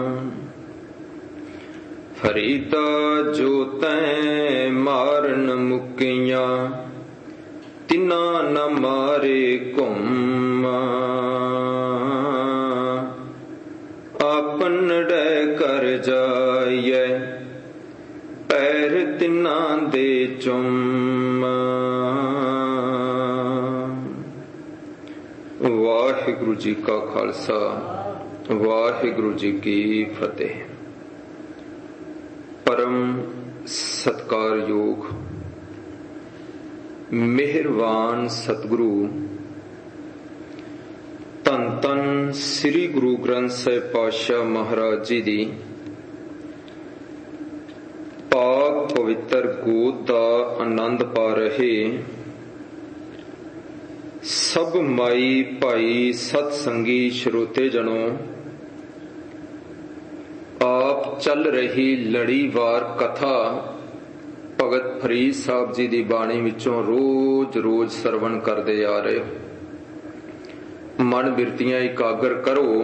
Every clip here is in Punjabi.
ਫਰੀਦਾ ਜੋ ਤੈਂ ਮਾਰਨ ਮੁਕੀਆਂ, ਤਿਨਾ ਨ ਮਾਰੇ ਘੁੰਮ। ਆਪਨੜੇ ਕਰ ਜਾਈਐ, ਪੈਰ ਤਿਨਾ ਦੇ ਚੁੰਮ। ਵਾਹਿਗੁਰੂ ਜੀ ਕਾ ਖਾਲਸਾ, ਵਾਹਿਗੁਰੂ ਜੀ ਕੀ ਫਤਿਹ। ਪਰਮ ਸਤਿਕਾਰਯੋਗ ਮਿਹਰਬਾਨ ਸਤਿਗੁਰੂ ਧੰਨ ਧੰਨ ਸ੍ਰੀ ਗੁਰੂ ਗ੍ਰੰਥ ਸਾਹਿਬ ਪਾਤਸ਼ਾਹ ਮਹਾਰਾਜ ਜੀ ਦੀ ਪਾਕ ਪਵਿੱਤਰ ਗੋਦ ਦਾ ਆਨੰਦ ਪਾ ਰਹੇ ਸਭ ਮਾਈ ਭਾਈ ਸਤ ਸੰਗੀ ਸਰੋਤੇ ਜਨੋ, ਆਪ ਚੱਲ ਰਹੀ ਲੜੀਵਾਰ ਕਥਾ ਭਗਤ ਫਰੀਦ ਸਾਹਿਬ ਜੀ ਦੀ ਬਾਣੀ ਵਿੱਚੋਂ ਰੋਜ਼ ਰੋਜ਼ ਸਰਵਣ ਕਰਦੇ ਆ ਰਹੇ ਹੋ। ਮਨ ਬਿਰਤੀਆਂ ਇਕਾਗਰ ਕਰੋ।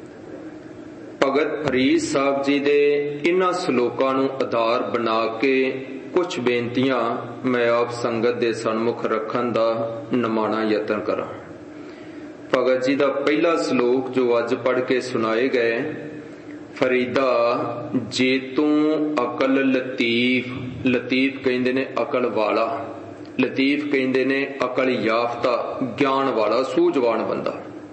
ਭਗਤ ਫਰੀਦ ਸਾਹਿਬ ਜੀ ਦੇ ਇਹਨਾਂ ਸ਼ਲੋਕਾਂ ਨੂੰ ਆਧਾਰ ਬਣਾ ਕੇ ਕੁਝ ਬੇਨਤੀਆਂ ਮੈਂ ਆਪ ਸੰਗਤ ਦੇ ਸਨਮੁਖ ਰੱਖਣ ਦਾ ਨਿਮਾਣਾ ਯਤਨ ਕਰਾਂ। ਭਗਤ ਜੀ ਦਾ ਪਹਿਲਾ ਸ਼ਲੋਕ ਜੋ ਅੱਜ ਪੜ੍ਹ ਕੇ ਸੁਣਾਏ ਗਏ, ਫਰੀਦਾ ਜੇ ਤੂੰ ਅਕਲ ਲਤੀਫ, ਲਤੀਫ ਕਹਿੰਦੇ ਨੇ ਅਕਲ ਵਾਲਾ, ਲਤੀਫ ਕਹਿੰਦੇ ਨੇ ਅਕਲ ਯਾਫਤਾ, ਗਿਆਨ ਵਾਲਾ, ਸੂਝਵਾਨ ਬੰਦਾ।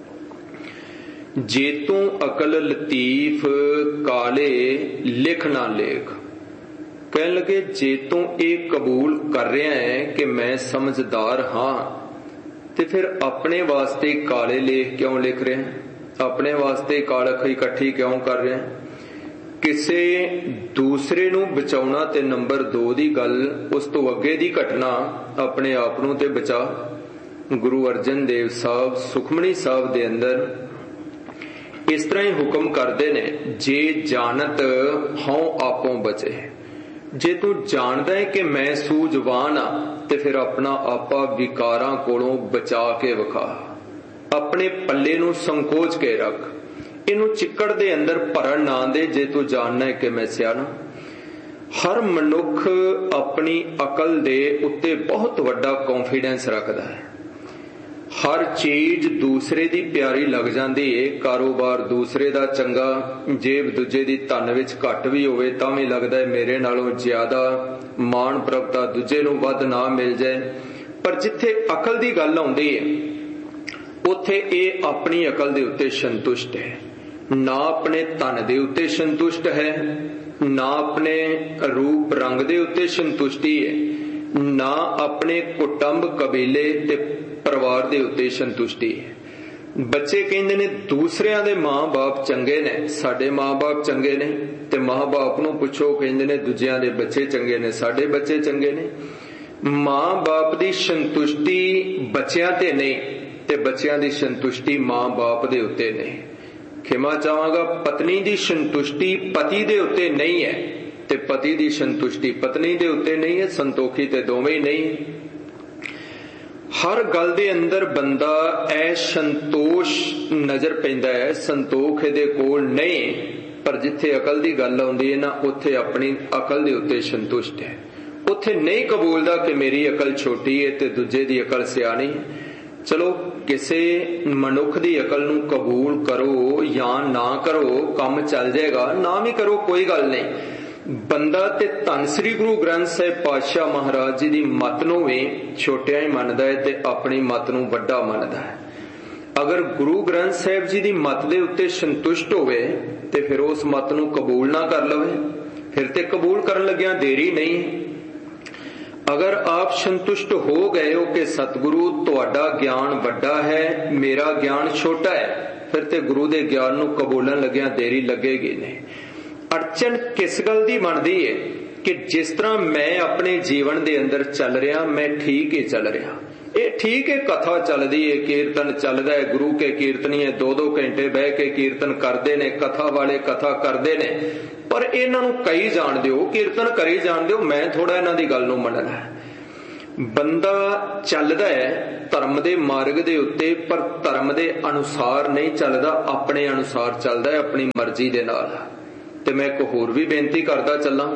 ਜੇ ਤੂੰ ਅਕਲ ਲਤੀਫ ਕਾਲੇ ਲਿਖ ਨਾ ਲੇਖ। ਕਹਿਣ ਲੱਗੇ ਜੇ ਤੂੰ ਇਹ ਕਬੂਲ ਕਰ ਰਿਹਾ ਹੈ ਕਿ ਮੈਂ ਸਮਝਦਾਰ ਹਾਂ, ਤੇ ਫਿਰ ਆਪਣੇ ਵਾਸਤੇ ਕਾਲੇ ਲੇਖ ਕਿਉਂ ਲਿਖ ਰਿਹਾ? ਆਪਣੇ ਵਾਸਤੇ ਕਾਲਖ ਇਕੱਠੀ ਕਿਉਂ ਕਰ ਰਿਹਾ? ਕਿਸੇ ਦੂਸਰੇ ਨੂੰ ਬਚਾਉਣਾ ਤੇ ਨੰਬਰ 2 ਦੀ ਗੱਲ, ਉਸ ਤੋਂ ਅੱਗੇ ਦੀ ਘਟਨਾ ਆਪਣੇ ਆਪ ਨੂੰ ਤੇ ਬਚਾ। ਗੁਰੂ ਅਰਜਨ ਦੇਵ ਸਾਹਿਬ ਸੁਖਮਣੀ ਸਾਹਿਬ ਦੇ ਅੰਦਰ ਇਸ ਤਰ੍ਹਾਂ ਹੀ ਹੁਕਮ ਕਰਦੇ ਨੇ, ਜੇ ਜਾਣਤ ਹਉ ਆਪੋਂ ਬਚੇ। ਜੇ ਤੂੰ ਜਾਣਦਾ ਹੈ ਕਿ ਮੈਂ ਸੂਝਵਾਨ ਆ, ਤੇ ਫਿਰ ਆਪਣਾ ਆਪਾ ਵਿਕਾਰਾਂ ਕੋਲੋਂ ਬਚਾ ਕੇ ਵਿਖਾ। ਆਪਣੇ ਪੱਲੇ ਨੂੰ ਸੰਕੋਚ ਕੇ ਰੱਖ, ਇਹਨੂੰ ਚਿੱਕੜ ਦੇ ਅੰਦਰ ਭਰਨ ਨਾ ਦੇ। ਜੇ ਤੂੰ ਜਾਣਨਾ ਹੈ ਕਿ ਮੈਂ ਸਿਆਣਾ। ਹਰ ਮਨੁੱਖ ਆਪਣੀ ਅਕਲ ਦੇ ਉੱਤੇ ਬਹੁਤ ਵੱਡਾ ਕੌਨਫੀਡੈਂਸ ਰੱਖਦਾ ਹੈ। ਹਰ ਚੀਜ਼ ਦੂਸਰੇ ਦੀ ਪਿਆਰੀ ਲੱਗ ਜਾਂਦੀ ਏ। ਕਾਰੋਬਾਰ ਦੂਸਰੇ ਦਾ ਚੰਗਾ, ਜੇਬ ਦੂਜੇ ਦੀ ਧਨ ਵਿੱਚ ਘੱਟ ਵੀ ਹੋਵੇ ਤਾਂ ਵੀ ਲੱਗਦਾ ਹੈ ਮੇਰੇ ਨਾਲੋਂ ਜ਼ਿਆਦਾ। ਮਾਣ ਪ੍ਰਭਤਾ ਦੂਜੇ ਨੂੰ ਵੱਧ ਨਾ ਮਿਲ ਜਾਏ। ਪਰ ਜਿੱਥੇ ਅਕਲ ਦੀ ਗੱਲ ਆਉਂਦੀ ਹੈ, ਉੱਥੇ ਇਹ ਆਪਣੀ ਅਕਲ ਦੇ ਉੱਤੇ ਸੰਤੁਸ਼ਟ ਹੈ, ਨਾ ਆਪਣੇ ਧਨ ਦੇ ਉੱਤੇ ਸੰਤੁਸ਼ਟ ਹੈ, ਨਾ ਆਪਣੇ ਰੂਪ ਰੰਗ ਦੇ ਉੱਤੇ ਸੰਤੁਸ਼ਟੀ ਹੈ, ਨਾ ਆਪਣੇ ਕੁਟੁੰਬ ਕਬੀਲੇ ਤੇ ਪਰਿਵਾਰ ਦੇ ਉੱਤੇ ਸੰਤੁਸ਼ਟੀ ਹੈ। ਬੱਚੇ ਕਹਿੰਦੇ ਨੇ ਦੂਸਰਿਆਂ ਦੇ ਮਾਂ-ਬਾਪ ਚੰਗੇ ਨੇ, ਸਾਡੇ ਮਾਂ-ਬਾਪ ਚੰਗੇ ਨੇ। ਤੇ ਮਾਂ-ਬਾਪ ਨੂੰ ਪੁੱਛੋ, ਕਹਿੰਦੇ ਨੇ ਦੂਜਿਆਂ ਦੇ ਬੱਚੇ ਚੰਗੇ ਨੇ, ਸਾਡੇ ਬੱਚੇ ਚੰਗੇ ਨੇ। ਮਾਂ-ਬਾਪ ਦੀ ਸੰਤੁਸ਼ਟੀ ਬੱਚਿਆਂ ਤੇ ਨਹੀਂ, ਤੇ ਬੱਚਿਆਂ ਦੀ ਸੰਤੁਸ਼ਟੀ ਮਾਂ-ਬਾਪ ਦੇ ਉੱਤੇ ਨਹੀਂ। ਖਿਮਾ ਚਾਹਾਂਗਾ, ਪਤਨੀ ਦੀ ਸੰਤੁਸ਼ਟੀ ਪਤੀ ਦੇ ਉੱਤੇ ਨਹੀਂ ਹੈ, ਤੇ ਪਤੀ ਦੀ ਸੰਤੁਸ਼ਟੀ ਪਤਨੀ ਦੇ ਉੱਤੇ ਨਹੀਂ ਹੈ। ਸੰਤੋਖੀ ਤੇ ਦੋਵੇਂ ਹੀ ਨਹੀਂ। ਹਰ ਗੱਲ ਦੇ ਅੰਦਰ ਬੰਦਾ ਐ ਸੰਤੋਸ਼ ਨਜ਼ਰ ਪੈਂਦਾ ਹੈ, ਸੰਤੋਖ ਇਹਦੇ ਕੋਲ ਨਹੀਂ। ਪਰ ਜਿੱਥੇ ਅਕਲ ਦੀ ਗੱਲ ਆਉਂਦੀ ਹੈ ਨਾ, ਉੱਥੇ ਆਪਣੀ ਅਕਲ ਦੇ ਉੱਤੇ ਸੰਤੁਸ਼ਟ ਹੈ। ਉੱਥੇ ਨਹੀਂ ਕਬੂਲਦਾ ਕਿ ਮੇਰੀ ਅਕਲ ਛੋਟੀ ਹੈ ਤੇ ਦੂਜੇ ਦੀ ਅਕਲ ਸਿਆਣੀ ਹੈ। ਚਲੋ ਕਿਸੇ ਮਨੁੱਖ ਦੀ ਅਕਲ ਨੂੰ ਕਬੂਲ ਕਰੋ ਜਾਂ ਨਾ ਕਰੋ, ਕੰਮ ਚੱਲ ਜਾਏਗਾ। ਨਾ ਵੀ ਕਰੋ ਕੋਈ ਗੱਲ ਨਹੀਂ। ਬੰਦਾ ਤੇ ਧੰਨ ਸ੍ਰੀ ਗੁਰੂ ਗ੍ਰੰਥ ਸਾਹਿਬ ਪਾਤਸ਼ਾਹ ਮਹਾਰਾਜ ਜੀ ਦੀ ਮੱਤ ਨੂੰ ਵੀ ਛੋਟਿਆਂ ਹੀ ਮੰਨਦਾ ਹੈ ਤੇ ਆਪਣੀ ਮੱਤ ਨੂੰ ਵੱਡਾ ਮੰਨਦਾ ਹੈ। ਅਗਰ ਗੁਰੂ ਗ੍ਰੰਥ ਸਾਹਿਬ ਜੀ ਦੀ ਮੱਤ ਦੇ ਉੱਤੇ ਸੰਤੁਸ਼ਟ ਹੋਵੇ ਤੇ ਫਿਰ ਉਸ ਮੱਤ ਨੂੰ ਕਬੂਲ ਨਾ ਕਰ ਲਵੇ, ਫਿਰ ਤੇ ਕਬੂਲ ਕਰਨ ਲੱਗਿਆਂ ਦੇਰੀ ਨਹੀਂ। ਅਗਰ ਆਪ ਸੰਤੁਸ਼ਟ ਹੋ ਗਏ ਹੋ ਕਿ ਸਤਿਗੁਰੂ ਤੁਹਾਡਾ ਗਿਆਨ ਵੱਡਾ ਹੈ, ਮੇਰਾ ਗਿਆਨ ਛੋਟਾ ਹੈ, ਫਿਰ ਤੇ ਗੁਰੂ ਦੇ ਗਿਆਨ ਨੂੰ ਕਬੂਲਣ ਲੱਗਿਆਂ ਦੇਰੀ ਲੱਗੇਗੀ ਨਹੀਂ। ਅੜਚਨ ਕਿਸ ਗੱਲ ਦੀ ਬਣਦੀ ਹੈ ਕਿ ਜਿਸ ਤਰ੍ਹਾਂ ਮੈਂ ਆਪਣੇ ਜੀਵਨ ਦੇ ਅੰਦਰ ਚੱਲ ਰਿਹਾ, ਮੈਂ ਠੀਕ ਹੀ ਚੱਲ ਰਿਹਾ। ਇਹ ਠੀਕ ਹੈ, ਕਥਾ ਚੱਲਦੀ ਹੈ, ਕੀਰਤਨ ਚੱਲਦਾ ਹੈ, ਗੁਰੂ ਕੇ ਕੀਰਤਨੀਏ 2-2 ਘੰਟੇ ਬਹਿ ਕੇ ਕੀਰਤਨ ਕਰਦੇ ਨੇ, ਕਥਾ ਵਾਲੇ ਕਥਾ ਕਰਦੇ ਨੇ। ਪਰ ਇਹਨਾਂ ਨੂੰ ਕਹੀ ਜਾਣ ਦਿਓ, ਕੀਰਤਨ ਕਰੀ ਜਾਣ ਦਿਓ, ਮੈਂ ਥੋੜਾ ਇਹਨਾਂ ਦੀ ਗੱਲ ਨੂੰ ਮੰਨਣਾ ਹੈ। ਬੰਦਾ ਚੱਲਦਾ ਹੈ ਧਰਮ ਦੇ ਮਾਰਗ ਦੇ ਉੱਤੇ, ਪਰ ਧਰਮ ਦੇ ਅਨੁਸਾਰ ਨਹੀਂ ਚੱਲਦਾ, ਆਪਣੇ ਅਨੁਸਾਰ ਚੱਲਦਾ ਹੈ, ਆਪਣੀ ਮਰਜ਼ੀ ਦੇ ਨਾਲ। ਤੇ ਮੈਂ ਇੱਕ ਹੋਰ ਵੀ ਬੇਨਤੀ ਕਰਦਾ ਚੱਲਾਂ,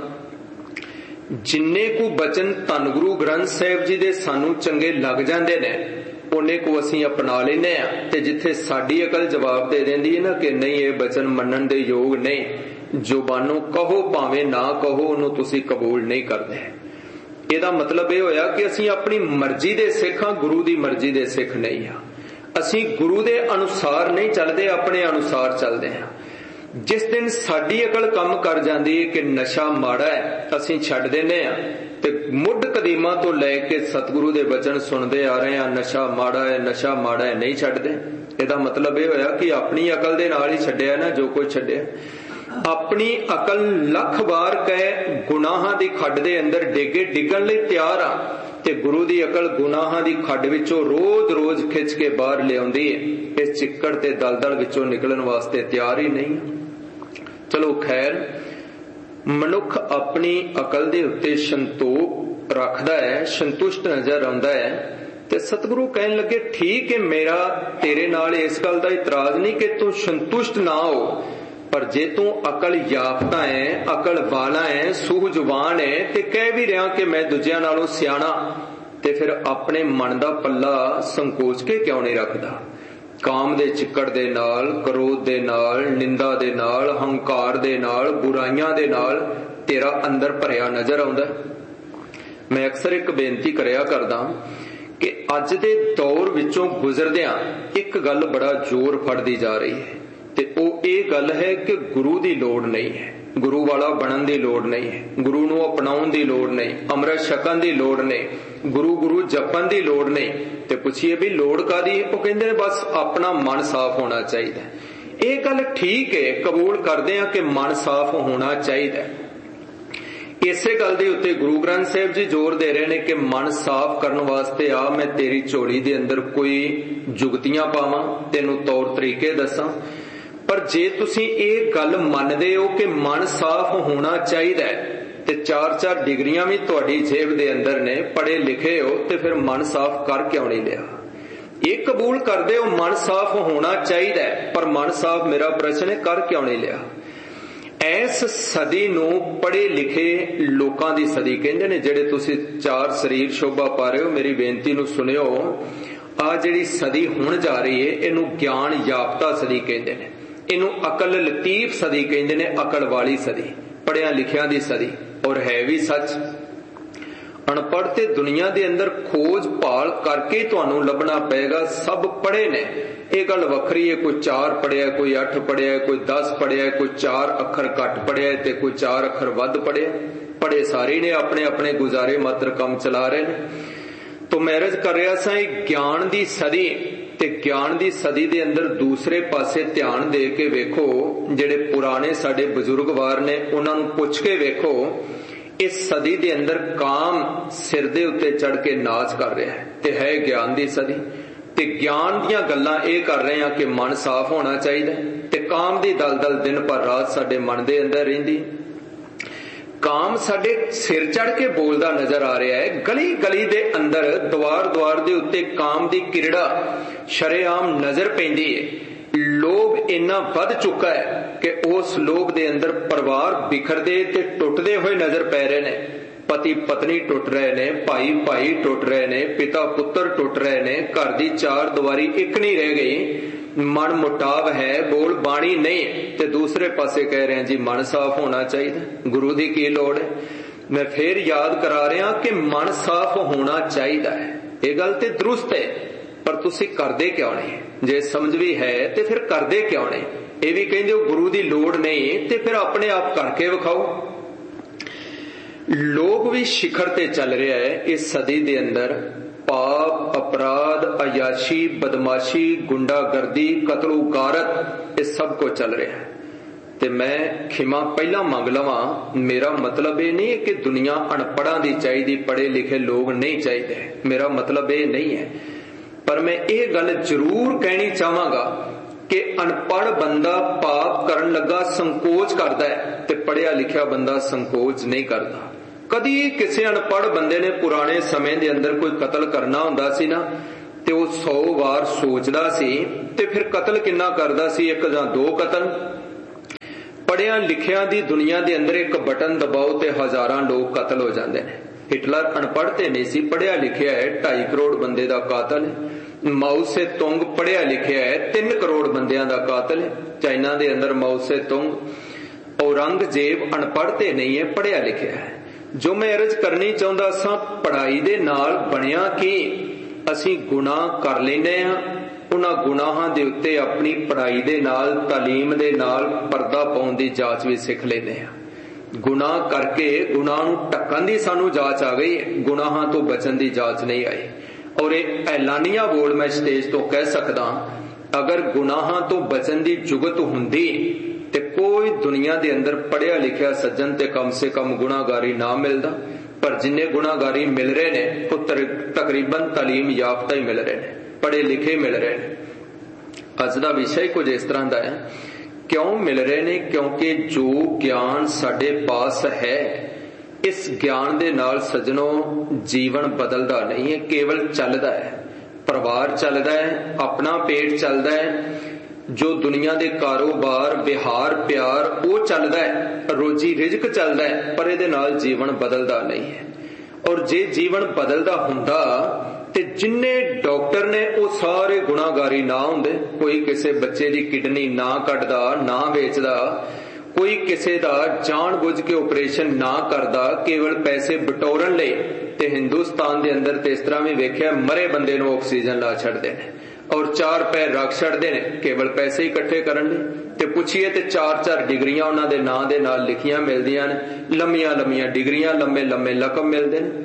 ਜਿੰਨੇ ਕੁ ਬਚਨ ਧੰਨ ਗੁਰੂ ਗ੍ਰੰਥ ਸਾਹਿਬ ਜੀ ਦੇ ਸਾਨੂੰ ਚੰਗੇ ਲੱਗ ਜਾਂਦੇ ਨੇ ਉਹਨੇ ਕੁ ਅਸੀਂ ਅਪਣਾ ਲੈਂਦੇ ਆ, ਤੇ ਜਿੱਥੇ ਸਾਡੀ ਅਕਲ ਜਵਾਬ ਦੇ ਦਿੰਦੀ ਹੈ ਨਾ ਕਿ ਨਹੀਂ ਇਹ ਬਚਨ ਮੰਨਣ ਦੇ ਯੋਗ ਨਹੀਂ, ਜ਼ੁਬਾਨੋਂ ਕਹੋ ਭਾਵੇਂ ਨਾ ਕਹੋ, ਉਹਨੂੰ ਤੁਸੀਂ ਕਬੂਲ ਨਹੀਂ ਕਰਦੇ। ਇਹਦਾ ਮਤਲਬ ਇਹ ਹੋਇਆ ਕਿ ਅਸੀਂ ਆਪਣੀ ਮਰਜ਼ੀ ਦੇ ਸਿੱਖ ਹਾਂ, ਗੁਰੂ ਦੀ ਮਰਜ਼ੀ ਦੇ ਸਿੱਖ ਨਹੀਂ ਹਾਂ। ਅਸੀਂ ਗੁਰੂ ਦੇ ਅਨੁਸਾਰ ਨਹੀਂ ਚੱਲਦੇ, ਆਪਣੇ ਅਨੁਸਾਰ ਚੱਲਦੇ ਹਾਂ। ਜਿਸ ਦਿਨ ਸਾਡੀ ਅਕਲ ਕੰਮ ਕਰ ਜਾਂਦੀ ਹੈ ਕਿ ਨਸ਼ਾ ਮਾੜਾ ਹੈ, ਅਸੀਂ ਛੱਡ ਦਿੰਦੇ ਹਾਂ, ਤੇ ਮੁੱਢ ਕਦੀਮਾਂ ਤੋਂ ਲੈ ਕੇ ਸਤਿਗੁਰੂ ਦੇ ਬਚਨ ਸੁਣਦੇ ਆ ਰਹੇ ਹਾਂ, ਨਸ਼ਾ ਮਾੜਾ ਹੈ, ਨਸ਼ਾ ਮਾੜਾ ਹੈ, ਨਹੀਂ ਛੱਡਦੇ। ਇਹਦਾ ਮਤਲਬ ਇਹ ਹੋਇਆ ਕਿ ਆਪਣੀ ਅਕਲ ਦੇ ਨਾਲ ਹੀ ਛੱਡਿਆ ਨਾ ਜੋ ਕੁਝ ਛੱਡਿਆ। ਆਪਣੀ ਅਕਲ ਲੱਖ ਵਾਰ ਕਹੇ ਗੁਨਾਹਾਂ ਦੀ ਖੱਡ ਦੇ ਅੰਦਰ ਡਿੱਗਣ ਲਈ ਤਿਆਰ ਆ, ਤੇ ਗੁਰੂ ਦੀ ਅਕਲ ਗੁਨਾਹਾਂ ਦੀ ਖੱਡ ਵਿੱਚੋਂ ਰੋਜ਼ ਖਿੱਚ ਕੇ ਬਾਹਰ ਲਿਆਉਂਦੀ ਹੈ। ਇਸ ਚਿੱਕੜ ਤੇ ਦਲਦਲ ਵਿੱਚੋਂ ਨਿਕਲਣ ਵਾਸਤੇ ਤਿਆਰ ਹੀ ਨਹੀਂ। ਚਲੋ ਖੈਰ, ਮਨੁੱਖ ਆਪਣੀ ਅਕਲ ਦੇ ਉੱਤੇ ਸੰਤੋਖ ਰੱਖਦਾ ਹੈ, ਸੰਤੁਸ਼ਟ ਨਜ਼ਰ ਆਉਂਦਾ ਹੈ, ਤੇ ਸਤਿਗੁਰੂ ਕਹਿਣ ਲੱਗੇ ਠੀਕ ਹੈ, ਮੇਰਾ ਤੇਰੇ ਨਾਲ ਇਸ ਗੱਲ ਦਾ ਇਤਰਾਜ਼ ਨਹੀਂ ਕਿ ਤੂੰ ਸੰਤੁਸ਼ਟ ਨਾ ਹੋ, ਪਰ ਜੇ ਤੂੰ ਅਕਲ ਯਾਫਤਾ ਹੈ, ਅਕਲ ਵਾਲਾ ਹੈ, ਸੂਝਵਾਨ ਹੈ, ਤੇ ਕਹਿ ਵੀ ਰਿਹਾ ਕਿ ਮੈਂ ਦੂਜਿਆਂ ਨਾਲੋਂ ਸਿਆਣਾ, ਤੇ ਫਿਰ ਆਪਣੇ ਮਨ ਦਾ ਪੱਲਾ ਸੰਕੋਚ ਕੇ ਕਿਉਂ ਨਹੀਂ ਰੱਖਦਾ? ਕਾਮ ਦੇ ਚਿੱਕੜ ਦੇ ਨਾਲ, ਕ੍ਰੋਧ ਦੇ ਨਾਲ, ਨਿੰਦਾ ਦੇ ਨਾਲ, ਹੰਕਾਰ ਦੇ ਨਾਲ, ਬੁਰਾਈਆਂ ਦੇ ਨਾਲ ਤੇਰਾ ਅੰਦਰ ਭਰਿਆ ਨਜ਼ਰ ਆਉਂਦਾ। ਮੈਂ ਅਕਸਰ ਇੱਕ ਬੇਨਤੀ ਕਰਿਆ ਕਰਦਾ ਕਿ ਅੱਜ ਦੇ ਦੌਰ ਵਿੱਚੋਂ ਗੁਜ਼ਰਦਿਆਂ ਇੱਕ ਗੱਲ ਬੜਾ ਜ਼ੋਰ ਫੜਦੀ ਜਾ ਰਹੀ ਹੈ, ਤੇ ਉਹ ਇਹ ਗੱਲ ਹੈ ਕਿ ਗੁਰੂ ਦੀ ਲੋੜ ਨਹੀਂ ਹੈ, ਗੁਰੂ ਵਾਲਾ ਬਣਨ ਦੀ ਲੋੜ ਨਹੀਂ ਹੈ, ਗੁਰੂ ਨੂੰ ਅਪਣਾਉਣ ਦੀ ਲੋੜ ਨਹੀਂ, ਅੰਮ੍ਰਿਤ ਛਕਣ ਦੀ ਲੋੜ ਨਹੀਂ, ਗੁਰੂ ਜਪਣ ਦੀ ਲੋੜ ਨਹੀਂ। ਤੇ ਪੁੱਛੀਏ ਵੀ ਲੋੜ ਕਾਦੀ? ਉਹ ਕਹਿੰਦੇ ਨੇ ਬਸ ਆਪਣਾ ਮਨ ਸਾਫ਼ ਹੋਣਾ ਚਾਹੀਦਾ। ਇਹ ਗੱਲ ਠੀਕ ਹੈ, ਕਬੂਲ ਕਰਦੇ ਹਾਂ ਕਿ ਮਨ ਸਾਫ਼ ਹੋਣਾ ਚਾਹੀਦਾ। ਇਸੇ ਗੱਲ ਦੇ ਉੱਤੇ ਗੁਰੂ ਗ੍ਰੰਥ ਸਾਹਿਬ ਜੀ ਜ਼ੋਰ ਦੇ ਰਹੇ ਨੇ ਕਿ ਮਨ ਸਾਫ਼ ਕਰਨ ਵਾਸਤੇ ਆ ਮੈਂ ਤੇਰੀ ਝੋਲੀ ਦੇ ਅੰਦਰ ਕੋਈ ਜੁਗਤੀਆਂ ਪਾਵਾਂ, ਤੈਨੂੰ ਤੌਰ ਤਰੀਕੇ ਦੱਸਾਂ। ਪਰ ਜੇ ਤੁਸੀਂ ਇਹ ਗੱਲ ਮੰਨਦੇ ਹੋ ਕਿ ਮਨ ਸਾਫ਼ ਹੋਣਾ ਚਾਹੀਦਾ ਤੇ 4-4 ਡਿਗਰੀਆਂ ਵੀ ਤੁਹਾਡੀ ਜੇਬ ਦੇ ਅੰਦਰ ਨੇ, ਪੜ੍ਹੇ ਲਿਖੇ ਹੋ, ਤੇ ਫਿਰ ਮਨ ਸਾਫ਼ ਕਰ ਕਿਉਂ ਨਹੀਂ ਲਿਆ? ਇਹ ਕਬੂਲ ਕਰਦੇ ਹੋ ਮਨ ਸਾਫ਼ ਹੋਣਾ ਚਾਹੀਦਾ, ਪਰ ਮਨ ਸਾਫ਼ ਮੇਰਾ ਪ੍ਰਸ਼ਨ ਹੈ ਕਰ ਕਿਉਂ ਨਹੀਂ ਲਿਆ? ਇਸ ਸਦੀ ਨੂੰ ਪੜ੍ਹੇ ਲਿਖੇ ਲੋਕਾਂ ਦੀ ਸਦੀ ਕਹਿੰਦੇ ਨੇ। ਜਿਹੜੇ ਤੁਸੀਂ 4 ਸਰੀਰ ਸ਼ੋਭਾ ਪਾ ਰਹੇ ਹੋ, ਮੇਰੀ ਬੇਨਤੀ ਨੂੰ ਸੁਣਿਓ। ਆ ਜਿਹੜੀ ਸਦੀ ਹੁਣ ਜਾ ਰਹੀ ਹੈ ਇਹਨੂੰ ਗਿਆਨ ਯਾਫਤਾ ਸਦੀ ਕਹਿੰਦੇ ਨੇ, ਇਹਨੂੰ ਅਕਲ ਲਤੀਫ ਸਦੀ ਕਹਿੰਦੇ ਨੇ, ਅਕਲ ਵਾਲੀ ਸਦੀ, ਪੜ੍ਹਿਆਂ ਲਿਖਿਆਂ ਦੀ ਸਦੀ। ਔਰ ਹੈ ਵੀ ਸੱਚ। ਅਨਪੜ੍ਹ ਤੇ ਦੁਨੀਆ ਦੇ ਅੰਦਰ ਖੋਜ ਭਾਲ ਕਰਕੇ ਤੁਹਾਨੂੰ ਲੱਭਣਾ ਪਏਗਾ। ਸਭ ਪੜ੍ਹੇ ਨੇ, ਇਹ ਗੱਲ ਵੱਖਰੀ ਹੈ, ਕੋਈ 4 ਪੜ੍ਹਿਆ, ਕੋਈ 8 ਪੜ੍ਹਿਆ, ਕੋਈ 10 ਪੜ੍ਹਿਆ, ਕੋਈ 4 ਅੱਖਰ ਘੱਟ ਪੜ੍ਹਿਆ ਤੇ ਕੋਈ 4 ਅੱਖਰ ਵੱਧ ਪੜ੍ਹਿਆ। ਪੜ੍ਹੇ ਸਾਰੇ ਨੇ, ਆਪਣੇ ਆਪਣੇ ਗੁਜ਼ਾਰੇ ਮਾਤਰ ਕੰਮ ਚਲਾ ਰਹੇ ਨੇ। ਤੋਂ ਮੈਰਿਜ ਕਰ ਰਿਹਾ ਸਾਂ ਇਹ ਗਿਆਨ ਦੀ ਸਦੀ, ਤੇ ਗਿਆਨ ਦੀ ਸਦੀ ਦੇ ਅੰਦਰ ਦੂਸਰੇ ਪਾਸੇ ਧਿਆਨ ਦੇ ਕੇ ਵੇਖੋ, ਜਿਹੜੇ ਪੁਰਾਣੇ ਸਾਡੇ ਬਜ਼ੁਰਗਵਾਰ ਨੇ ਉਹਨਾਂ ਨੂੰ ਪੁੱਛ ਕੇ ਵੇਖੋ। ਇਸ ਸਦੀ ਦੇ ਅੰਦਰ ਕਾਮ ਸਿਰ ਦੇ ਉੱਤੇ ਚੜ ਕੇ ਨਾਚ ਕਰ ਰਿਹਾ ਹੈ, ਤੇ ਹੈ ਗਿਆਨ ਦੀ ਸਦੀ। ਤੇ ਗਿਆਨ ਦੀਆਂ ਗੱਲਾਂ ਇਹ ਕਰ ਰਹੇ ਹਾਂ ਕਿ ਮਨ ਸਾਫ਼ ਹੋਣਾ ਚਾਹੀਦਾ, ਤੇ ਕਾਮ ਦੀ ਦਲਦਲ ਦਿਨ ਭਰ ਰਾਤ ਸਾਡੇ ਮਨ ਦੇ ਅੰਦਰ ਰਹਿੰਦੀ। ਕਾਮ ਸਾਡੇ ਸਿਰ ਚੜ ਕੇ ਬੋਲਦਾ ਨਜ਼ਰ ਆ ਰਿਹਾ ਹੈ। ਗਲੀ ਗਲੀ ਦੇ ਅੰਦਰ, ਦੁਆਰ ਦੁਆਰ ਦੇ ਉੱਤੇ ਕਾਮ ਦੀ ਕਿਰੜਾ ਸ਼ਰੇਆਮ ਨਜ਼ਰ ਪੈਂਦੀ ਹੈ। ਲੋਭ ਇੰਨਾ ਵੱਧ ਚੁੱਕਾ ਹੈ ਕਿ ਉਸ ਲੋਭ ਦੇ ਅੰਦਰ ਪਰਿਵਾਰ ਬਿਖਰਦੇ ਤੇ ਟੁੱਟਦੇ ਹੋਏ ਨਜ਼ਰ ਪੈ ਰਹੇ ਨੇ। ਪਤੀ ਪਤਨੀ ਟੁੱਟ ਰਹੇ ਨੇ, ਭਾਈ ਭਾਈ ਟੁੱਟ ਰਹੇ ਨੇ, ਪਿਤਾ ਪੁੱਤਰ ਟੁੱਟ ਰਹੇ ਨੇ, ਘਰ ਦੀ 4 ਦੀਵਾਰੀ ਇੱਕ ਨਹੀਂ ਰਹਿ ਗਈ। ਮਨ ਮੁਟਾਵ ਹੈ, ਬੋਲ ਬਾਣੀ ਨਹੀਂ, ਤੇ ਦੂਸਰੇ ਪਾਸੇ ਕਹਿ ਰਹੇ ਜੀ ਮਨ ਸਾਫ਼ ਹੋਣਾ ਚਾਹੀਦਾ। ਗੁਰੂ ਦੀ ਕੀ ਲੋੜ ਹੈ? ਮੈਂ ਫੇਰ ਯਾਦ ਕਰਾ ਰਿਹਾ ਕਿ ਮਨ ਸਾਫ਼ ਹੋਣਾ ਚਾਹੀਦਾ ਹੈ। ਇਹ ਗੱਲ ਤੇ ਦਰੁਸਤ ਹੈ, ਪਰ ਤੁਸੀਂ ਕਰਦੇ ਕਿਉਂ ਨਹੀਂ? ਜੇ ਸਮਝ ਵੀ ਹੈ ਤੇ ਫਿਰ ਕਰਦੇ ਕਿਉਂ ਨਹੀਂ? ਇਹ ਵੀ ਕਹਿੰਦੇ ਹੋ ਗੁਰੂ ਦੀ ਲੋੜ ਨਹੀਂ, ਤੇ ਫਿਰ ਆਪਣੇ ਆਪ ਕਰਕੇ ਵਿਖਾਓ। ਲੋਕ ਵੀ ਸਿਖਰ ਤੇ ਚੱਲ ਰਿਹਾ ਹੈ ਇਸ ਸਦੀ ਦੇ ਅੰਦਰ। ਪਾਪ, ਅਪਰਾਧ, ਅਯਾਸ਼ੀ, ਬਦਮਾਸ਼ੀ, ਗੁੰਡਾਗਰਦੀ, ਕਤਲੋ ਗਾਰਤ, ਇਹ ਸਭ ਕੁਝ ਚੱਲ ਰਿਹਾ ਹੈ। ਤੇ ਮੈਂ ਖਿਮਾ ਪਹਿਲਾਂ ਮੰਗ ਲਵਾਂ, ਮੇਰਾ ਮਤਲਬ ਇਹ ਨਹੀਂ ਹੈ ਕਿ ਦੁਨੀਆ ਅਨਪੜ੍ਹਾਂ ਦੀ ਚਾਹੀਦੀ, ਪੜ੍ਹੇ ਲਿਖੇ ਲੋਕ ਨਹੀਂ ਚਾਹੀਦੇ, ਮੇਰਾ ਮਤਲਬ ਇਹ ਨਹੀਂ ਹੈ। ਪਰ ਮੈਂ ਇਹ ਗੱਲ ਜ਼ਰੂਰ ਕਹਿਣੀ ਚਾਹਾਂਗਾ ਕਿ ਅਨਪੜ੍ਹ ਬੰਦਾ ਪਾਪ ਕਰਨ ਲੱਗਾ ਸੰਕੋਚ ਕਰਦਾ ਹੈ, ਤੇ ਪੜ੍ਹਿਆ ਲਿਖਿਆ ਬੰਦਾ ਸੰਕੋਚ ਨਹੀਂ ਕਰਦਾ। कदी किसी अनपढ़ बंदे ने पुराने समय के अंदर कोई कतल करना हुंदा सी ना ते वो 100 वार सोचदा सी ते फिर कतल किन्ना करदा सी, 1 जां 2 कतल। पढ़िया लिखिया दी दुनिया के अंदर एक बटन दबाओ ते हजारां लोग कतल हो जाते हैं। हिटलर अनपढ़ ते नहीं सी, पढ़िया लिखिया है, 2.5 करोड़ बंदे का कातल है। माओ से तुंग पढ़िया लिखिया है, 3 करोड़ बंदियां का कातल है। चाइना के अंदर माओ से तुंग। औरंगजेब अनपढ़ ते नहीं है, पढ़िया लिखिया है। जो मैं अर्ज करनी चाहता सा, पढ़ाई दे नाल बनिया कि असी गुनाह कर लेने आ, उन्हां गुनाहां दे उत्ते अपनी पढ़ाई दे नाल, तालीम दे नाल पर्दा पाउण दी जाच भी सिख लेने आ। गुनाह करके गुनाह नूं ढक्कण दी सानू जाच आ गई, गुनाहां तो बचन दी जाच नहीं आई। और ये ऐलानिया बोल मैं स्टेज तो कह सकदा, अगर गुनाहां तो बचन दी जुगत हुंदी ते कोई दुनिया दे अंदर पढ़िया लिखिया सज्जन ते कम से कम गुनाहगारी ना मिलदा। पर जिन्ने गुनाहगारी मिल रहे ने वो तकरीबन तालीम याफ्ता ही मिल रहे ने, पढ़े लिखे मिल रहे ने। अज दा विषय कुछ इस तरह दा है। क्यों मिल रहे ने? क्योंकि जो ज्ञान साडे पास है, इस ज्ञान दे नाल सज्जनों जीवन बदलदा नहीं है, केवल चलदा है। परिवार चलदा है, अपना पेट चलदा है, जो दुनिया दे कारोबार बिहार प्यार वो चलदा है, रोजी रिजक चलदा है, पर इहदे नाल जीवन बदलदा नहीं है। और जे जीवन बदलदा हुंदा ते जिन्ने डॉक्टर ने वो सारे गुनाहगारी ना हुंदे। कोई किसी बच्चे दी किडनी ना कटदा, ना बेचदा, कोई किसी दा जान बुझ के ऑपरेशन ना करदा केवल पैसे बटोरन लई। ते हिंदुस्तान दे अंदर ते इस तरह भी वेख्या, मरे बंदे नूं ऑक्सीजन ला छड्डदे ने और 4 पैर रख छड्डदे ने केवल पैसे इकट्ठे करन लई। ते पुछिए ते 4-4 डिग्रियां उन्हां दे नां दे नाल लिखियां मिलदियां ने, लंमियां लंमियां डिग्रियां, लंबे लंबे लकब मिलदे ने।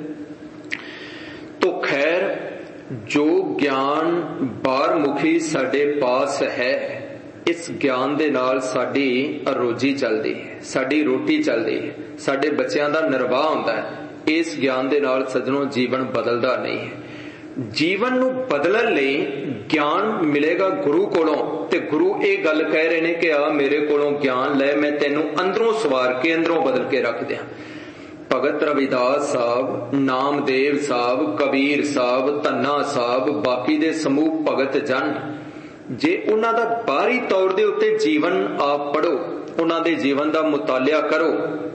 तो खैर, जो ज्ञान बारमुखी साडे पास है, इस ज्ञान दे नाल साडी रोजी चलदी है, साडी रोटी चलदी है, साडे बच्चों का निर्वाह हुंदा है। इस ज्ञान दे नाल सज्जनों जीवन बदलदा नहीं है। जीवन नूं बदलण लई ज्ञान मिलेगा गुरु कोलों, ते गुरु ये गल कह रहे ने कि आ मेरे कोलों ज्ञान लै, मैं तैनूं अंदरों सवार के अंदरों बदल के रख दियां। भगत रविदास साहब, नामदेव साहब, कबीर साहब, धन्ना साहब, बाकी दे समूह भगत जन, जे उन्हां दा बाहरी तौर दे उत्ते जीवन आप पढ़ो, उन्हां दे जीवन दा मुतालिया करो,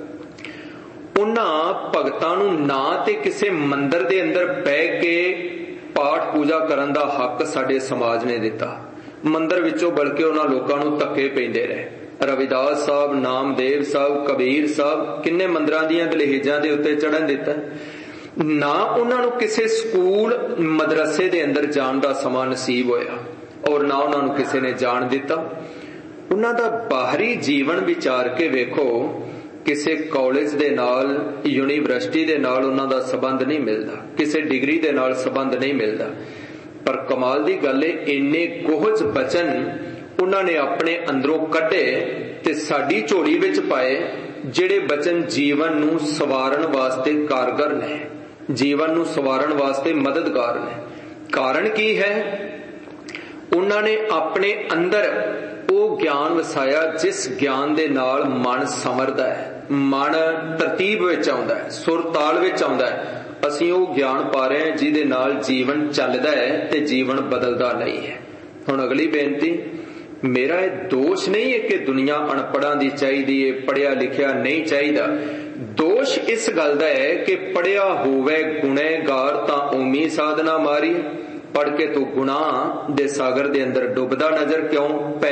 उन्हां भगतां नूं ना ते किसे मंदिर दे अंदर बह के पाठ पूजा करन दा हक साडे समाज ने दिता। मंदिर विचों बल्कि उन्हां लोकां नूं धक्के पैंदे रहे। रविदास साहब, नामदेव साहब, कबीर साहब किन्ने मंदिरां दीयां दलेहाजां दे उत्ते चढ़न दिता। ना उन्हां नूं किसे स्कूल मदरसे दे अंदर जाण दा समा नसीब होया और ना उन्हां नूं किसे ने जाण दिता। उन्हां दा बाहरी जीवन विचार के वेखो, किसी कॉलेज दे नाल, यूनिवर्सिटी दे नाल उन्हां दा संबंध नहीं मिलदा, किसी डिग्री दे नाल संबंध नहीं मिलदा। पर कमाल दी गल है, इन्ने गोहज बचन उन्हां ने अपने अंदरों कढे ते साडी झोली विच पाए, जिहड़े बचन जीवन नूं सवारण वास्ते कारगर ने, जीवन नूं सवारण वास्ते मददगार ने। कारण की है? उन्हां ने अपने अंदर वो ज्ञान वसाया जिस ज्ञान दे नाल मन समरदा है, मन तरतीब विच आउंदा है, सुर ताल विच आउंदा है। असीं वो ज्ञान पा रहे हैं जिहदे नाल जीवन चलदा है ते जीवन बदलदा नहीं है। हुण अगली बेनती, मेरा ये दोष नहीं है कि दुनिया अनपढ़ां दी चाहिदी है, पढ़िया लिखिया नहीं चाहिदा। दोष इस गल दा है कि पढ़िया होवे गुनहगार तां ओमी साधना मारी, पढ़ के तू गुनाह दे सागर दे अंदर डुबदा नजर क्यों पै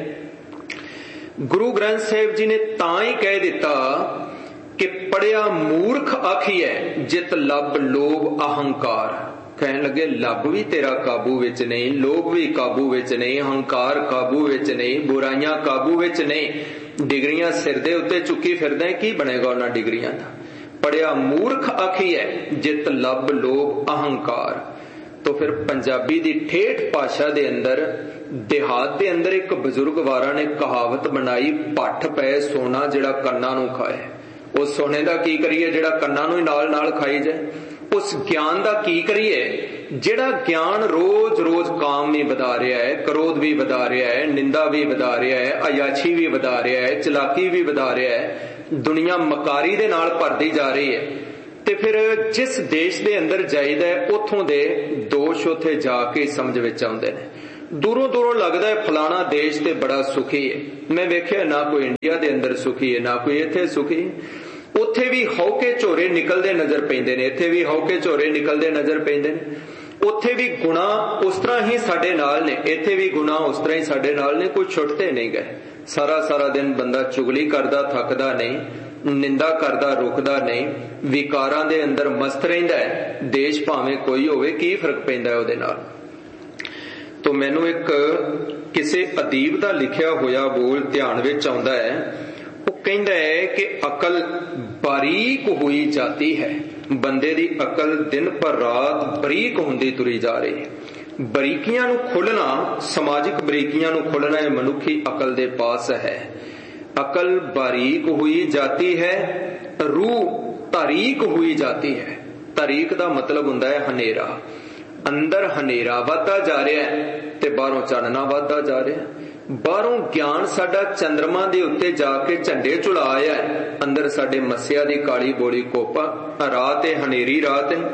रहा? गुरु ग्रंथ साहिब जी ने तां ही कह दिता कि पढ़िया मूर्ख आखिए जित लब लोभ अहंकार। कहन लगे लब भी तेरा काबू विच नहीं, लोभ भी काबू विच नहीं, अहंकार काबू विच नहीं, बुराइयां काबू विच नहीं। डिग्रियां सिर दे उत्ते चुकी फिरदे, की बनेगा उन्हां डिग्रियां दा? पढ़िया मूर्ख आखिए जित लब लोभ अहंकार। तो फिर पंजाबी दी ठेठ भाषा दे अंदर, देहात दे अंदर एक बजुर्ग वारा ने कहावत बनाई, पठ पै सोना जिहड़ा कन्ना नूं खाए। उस सोने दा की करिए जिहड़ा कन्ना नूं ही नाल नाल खाई जाए? उस ज्ञान दा की करिए ਜਿਹੜਾ ਗਿਆਨ ਰੋਜ਼ ਰੋਜ਼ ਕਾਮ ਵੀ ਵਧਾ ਰਿਹਾ ਹੈ, ਕ੍ਰੋਧ ਵੀ ਵਧਾ ਰਿਹਾ ਹੈ, ਨਿੰਦਾ ਵੀ ਵਧਾ ਰਿਹਾ ਹੈ, ਅਯਾਸ਼ੀ ਵੀ ਵਧਾ ਰਿਹਾ ਹੈ, ਚਲਾਕੀ ਵੀ ਵਧਾ ਰਿਹਾ ਹੈ, ਦੁਨੀਆ ਮਕਾਰੀ ਦੇ ਨਾਲ ਭਰਦੀ ਜਾ ਰਹੀ ਹੈ। ਤੇ ਫਿਰ ਜਿਸ ਦੇਸ਼ ਦੇ ਅੰਦਰ ਜਾਈਦਾ ਉੱਥੋਂ ਦੇ ਦੋਸ਼ ਉੱਥੇ ਜਾ ਕੇ ਸਮਝ ਵਿੱਚ ਆਉਂਦੇ ਨੇ। ਦੂਰੋਂ ਦੂਰੋਂ ਲੱਗਦਾ ਹੈ ਫਲਾਣਾ ਦੇਸ਼ ਤੇ ਬੜਾ ਸੁਖੀ ਹੈ। ਮੈਂ ਵੇਖਿਆ ਨਾ ਕੋਈ ਇੰਡੀਆ ਦੇ ਅੰਦਰ ਸੁਖੀ ਹੈ, ਨਾ ਕੋਈ ਇੱਥੇ ਸੁਖੀ ਹੈ। ਉੱਥੇ ਵੀ ਹੌਕੇ ਝੋਰੇ ਨਿਕਲਦੇ ਨਜ਼ਰ ਪੈਂਦੇ ਨੇ, ਇੱਥੇ ਵੀ ਹੌਕੇ ਝੋਰੇ ਨਿਕਲਦੇ ਨਜ਼ਰ ਪੈਂਦੇ ਨੇ। ਉੱਥੇ ਵੀ ਗੁਨਾਹ ਉਸ ਤਰ੍ਹਾਂ ਹੀ ਸਾਡੇ ਨਾਲ ਨੇ, ਇੱਥੇ ਵੀ ਗੁਨਾਹ ਉਸ ਤਰ੍ਹਾਂ ਹੀ ਸਾਡੇ ਨਾਲ ਨੇ। ਕੋਈ ਛੁੱਟਦੇ ਨਹੀਂ ਗਏ। ਸਾਰਾ ਸਾਰਾ ਦਿਨ ਬੰਦਾ ਚੁਗਲੀ ਕਰਦਾ ਥੱਕਦਾ ਨਹੀਂ, ਨਿੰਦਾ ਕਰਦਾ ਰੁਕਦਾ ਨਹੀਂ, ਵਿਕਾਰਾਂ ਦੇ ਅੰਦਰ ਮਸਤ ਰਹਿੰਦਾ ਹੈ। ਦੇਸ਼ ਭਾਵੇਂ ਕੋਈ ਹੋਵੇ, ਕੀ ਫਰਕ ਪੈਂਦਾ ਉਹਦੇ ਨਾਲ। ਤੋ ਮੈਨੂੰ ਇੱਕ ਕਿਸੇ ਅਦੀਬ ਦਾ ਲਿਖਿਆ ਹੋਇਆ ਬੋਲ ਧਿਆਨ ਵਿੱਚ ਆਉਂਦਾ ਹੈ। ਉਹ ਕਹਿੰਦਾ ਹੈ ਕਿ ਅਕਲ ਬਾਰੀਕ ਹੋਈ ਜਾਤੀ ਹੈ। ਬੰਦੇ ਦੀ ਅਕਲ ਦਿਨ ਪਰ ਰਾਤ ਬਰੀਕ ਹੁੰਦੀ ਤੁਰੀ ਜਾ ਰਹੀ ਹੈ। ਬਰੀਕੀਆਂ ਨੂੰ ਖੋਲ੍ਹਣਾ, ਸਮਾਜਿਕ ਬਰੀਕੀਆਂ ਨੂੰ ਖੋਲ੍ਹਣਾ ਇਹ ਮਨੁੱਖੀ ਅਕਲ ਦੇ ਪਾਸ ਹੈ। ਅਕਲ ਬਾਰੀਕ ਹੋਈ ਜਾਤੀ ਹੈ, ਰੂਹ ਤਾਰੀਕ ਹੋਈ ਜਾਤੀ ਹੈ। ਤਾਰੀਕ ਦਾ ਮਤਲਬ ਹੁੰਦਾ ਹੈ ਹਨੇਰਾ। ਅੰਦਰ ਹਨੇਰਾ ਵੱਧਦਾ ਜਾ ਰਿਹਾ ਹੈ ਤੇ ਬਾਹਰੋਂ ਚਾਨਣਾ ਵੱਧਦਾ ਜਾ ਰਿਹਾ। ਬਾਹਰੋਂ ਗਿਆਨ ਸਾਡਾ ਚੰਦਰਮਾ ਦੇ ਉੱਤੇ ਜਾ ਕੇ ਝੰਡੇ ਝੁਲਾ ਆਇਆ ਹੈ, ਅੰਦਰ ਸਾਡੇ ਮੱਸਿਆ ਦੀ ਕਾਲੀ ਬੋਲੀ ਕੋਪਾ। ਰਾਤ ਹੈ, ਹਨੇਰੀ ਰਾਤ ਹੈ।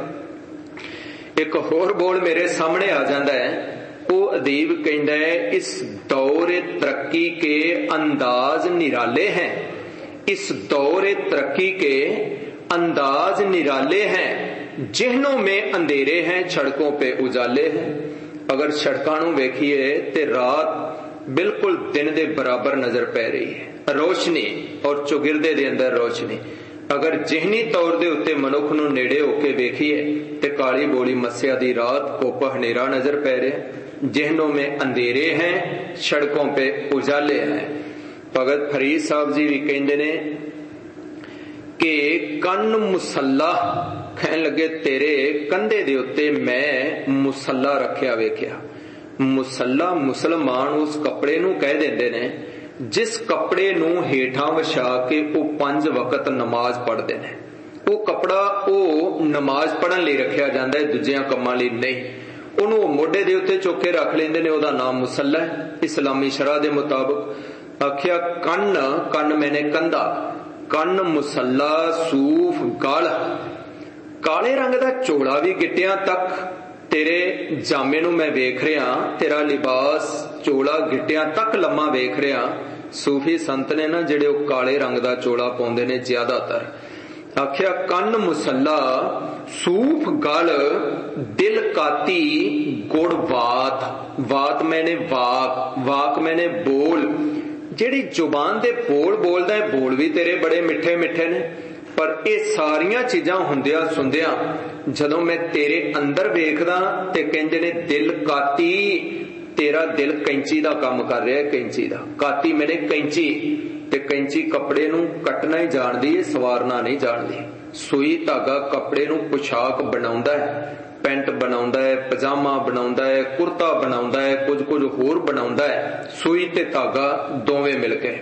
ਇੱਕ ਹੋਰ ਬੋਲ ਮੇਰੇ ਸਾਹਮਣੇ ਆ ਜਾਂਦਾ ਹੈ। ਉਹ ਅਦੀਬ ਕਹਿੰਦਾ ਹੈ, ਇਸ ਦੌਰੇ ਤਰੱਕੀ ਕੇ ਅੰਦਾਜ਼ ਨਿਰਾਲੇ हैं, इस दौरे तरक्की के अंदाज निराले हैं, जिन्हों में अंधेरे हैं सड़कों पे उजाले हैं। अगर सड़कों ਨੂੰ ਵੇਖੀਏ ਤੇ ਰਾਤ ਬਿਲਕੁਲ ਦਿਨ ਦੇ ਬਰਾਬਰ ਨਜ਼ਰ ਪੈ ਰਹੀ ਹੈ। ਰੋਸ਼ਨੀ ਔਰ ਚੁਗਿਰਦੇ ਦੇ ਅੰਦਰ ਰੋਸ਼ਨੀ। ਅਗਰ ਜਿਹਨੀ ਤੌਰ ਦੇ ਉੱਤੇ ਮਨੁੱਖ ਨੂੰ ਨੇੜੇ ਹੋ ਕੇ ਵੇਖੀਏ ਤੇ ਕਾਲੀ ਬੋਲੀ ਮੱਸਿਆ ਦੀ ਰਾਤ ਕੋਪ ਹਨੇਰਾ ਨਜ਼ਰ ਪੈ ਰਿਹਾ। ਜਿਹਨੋਂ में अंधेरे हैं सड़कों पे उजाले हैं। ਭਗਤ ਫਰੀਦ ਸਾਹਿਬ ਜੀ ਵੀ ਕਹਿੰਦੇ ਨੇ ਕਿ ਕੰਨ ਮੁਸੱਲਾ, ਕਹਿਣ ਲੱਗੇ ਤੇਰੇ ਕੰਧੇ ਦੇ ਉੱਤੇ ਮੈਂ ਮੁਸੱਲਾ ਰੱਖਿਆ ਵੇਖਿਆ। ਮੁਸੱਲਾ ਮੁਸਲਮਾਨ ਉਸ ਕੱਪੜੇ ਨੂੰ ਕਹਿ ਦਿੰਦੇ ਨੇ ਜਿਸ ਕੱਪੜੇ ਨੂੰ ਹੇਠਾਂ ਵਿਛਾ ਕੇ ਉਹ 5 ਵਕਤ ਨਮਾਜ਼ ਪੜ੍ਹਦੇ ਨੇ। ਉਹ ਕੱਪੜਾ ਉਹ ਨਮਾਜ਼ ਪੜ੍ਹਨ ਲਈ ਰੱਖਿਆ ਜਾਂਦਾ ਹੈ, ਦੂਜਿਆਂ ਕੰਮਾਂ ਲਈ ਨਹੀਂ। ਉਹਨੂੰ ਉਹ ਮੋਢੇ ਦੇ ਉੱਤੇ ਚੁੱਕ ਕੇ ਰੱਖ ਲੈਂਦੇ ਨੇ, ਉਹਦਾ ਨਾਮ ਮੁਸੱਲਾ ਹੈ ਇਸਲਾਮੀ ਸ਼ਰਅ ਦੇ ਮੁਤਾਬਕ। ਆਖਿਆ ਕੰਨ, ਕੰਨ ਮੈਨੇ ਕੰਧਾ, ਕੰਨ ਮੁਸੱਲਾ ਸੂਫ ਗਲ, ਕਾਲੇ ਰੰਗ ਦਾ ਝੋਲਾ ਵੀ ਗਿੱਟਿਆਂ ਤੱਕ। ਤੇਰੇ ਜਾਮੇ ਨੂੰ ਮੈਂ ਵੇਖ ਰਿਹਾ, ਤੇਰਾ ਲਿਬਾਸ ਝੋਲਾ ਗਿੱਟਿਆਂ ਤੱਕ ਲੰਮਾ ਵੇਖ ਰਿਹਾ। ਸੂਫੀ ਸੰਤ ਨੇ ਨਾ ਜਿਹੜੇ ਉਹ ਕਾਲੇ ਰੰਗ ਦਾ ਝੋਲਾ ਪਾਉਂਦੇ ਨੇ ਜ਼ਿਆਦਾਤਰ। ਆਖਿਆ ਕੰਨ ਮੁਸੱਲਾ ਸੂਫ ਗਲ, ਦਿਲ ਕਾਤੀ ਗੁੜ ਵਾਤ, ਵਾਤ ਮੈਨੇ ਵਾਕ, ਵਾਕ ਮੈਨੇ ਬੋਲ। ਜਿਹੜੀ ਜ਼ੁਬਾਨ ਦੇ ਬੋਲ ਬੋਲਦਾ ਹੈ, ਬੋਲ ਵੀ ਤੇਰੇ ਬੜੇ ਮਿੱਠੇ ਮਿੱਠੇ ਨੇ। ਪਰ ਇਹ ਸਾਰੀਆਂ ਚੀਜ਼ਾਂ ਹੁੰਦਿਆਂ ਸੁਣਦਿਆਂ ਜਦੋਂ ਮੈਂ ਤੇਰੇ ਅੰਦਰ ਵੇਖਦਾ ਤੇ ਕਹਿੰਦੇ ਨੇ ਦਿਲ ਕਾਤੀ, ਤੇਰਾ ਦਿਲ ਕੈਂਚੀ ਦਾ ਕੰਮ ਕਰ ਰਿਹਾ। ਕੈਂਚੀ ਦਾ ਕਾਤੀ ਮੈਨੇ ਕੈਂਚੀ, ਤੇ ਕੈਂਚੀ ਕੱਪੜੇ ਨੂੰ ਕੱਟਣਾ ਹੀ ਜਾਣਦੀ ਹੈ, ਸਵਾਰਨਾ ਨਹੀਂ ਜਾਣਦੀ। ਸੂਈ ਧਾਗਾ ਕੱਪੜੇ ਨੂੰ ਪੁਸ਼ਾਕ ਬਣਾਉਂਦਾ ਹੈ, ਪੈਂਟ ਬਣਾਉਂਦਾ ਹੈ, ਪਜਾਮਾ ਬਣਾਉਂਦਾ ਹੈ, ਕੁਰਤਾ ਬਣਾਉਂਦਾ ਹੈ, ਕੁਝ ਕੁਝ ਹੋਰ ਬਣਾਉਂਦਾ ਹੈ। ਸੂਈ ਤੇ ਧਾਗਾ ਦੋਵੇਂ ਮਿਲ ਕੇ।